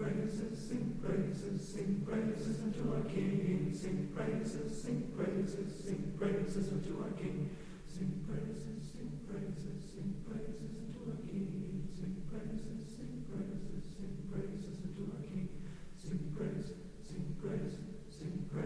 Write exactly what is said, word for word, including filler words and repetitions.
praises, sing praises, sing praises unto our King. Sing praises, sing praises, sing praises unto our King. Sing praises, sing